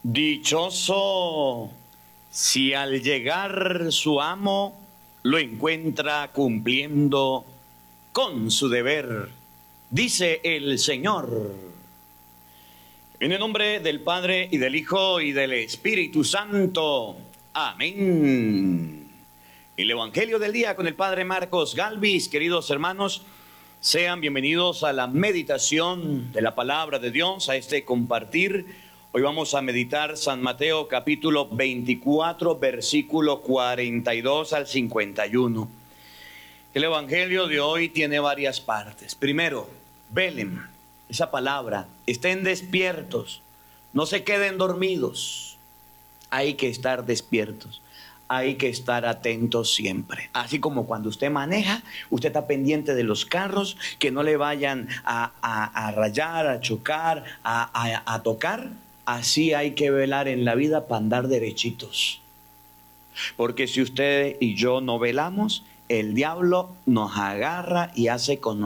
Dichoso si al llegar su amo lo encuentra cumpliendo con su deber, dice el Señor. En el nombre del Padre y del Hijo y del Espíritu Santo. Amén. El Evangelio del día con el Padre Marcos Galvis. Queridos hermanos, sean bienvenidos a la meditación de la palabra de Dios, a este compartir. Hoy vamos a meditar San Mateo capítulo 24, versículo 42 al 51. El Evangelio de hoy tiene varias partes. Primero, velen, esa palabra, estén despiertos, no se queden dormidos. Hay que estar despiertos, hay que estar atentos siempre. Así como cuando usted maneja, usted está pendiente de los carros, que no le vayan a rayar, a chocar, a tocar. Así hay que velar en la vida para andar derechitos. Porque si usted y yo no velamos, el diablo nos agarra y hace con nosotros